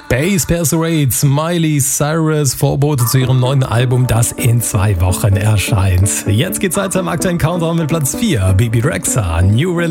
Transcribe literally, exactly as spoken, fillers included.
Bass Persuades, Miley Cyrus, Vorbote zu ihrem neuen Album, das in zwei Wochen erscheint. Jetzt geht's weiter im aktuellen Countdown mit Platz vier, Bibi Rexha, New Release.